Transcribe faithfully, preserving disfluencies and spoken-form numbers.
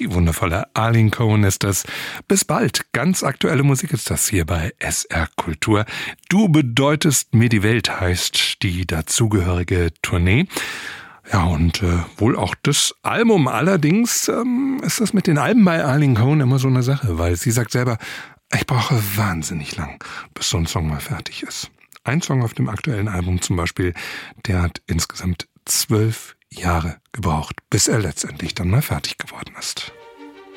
Die wundervolle Arlene Cohen ist das. Bis bald. Ganz aktuelle Musik ist das hier bei S R Kultur. Du bedeutest mir die Welt heißt die dazugehörige Tournee. Ja, und äh, wohl auch das Album. Allerdings ähm, ist das mit den Alben bei Arlene Cohen immer so eine Sache, weil sie sagt selber, ich brauche wahnsinnig lang, bis so ein Song mal fertig ist. Ein Song auf dem aktuellen Album zum Beispiel, der hat insgesamt zwölf Jahre gebraucht, bis er letztendlich dann mal fertig geworden ist.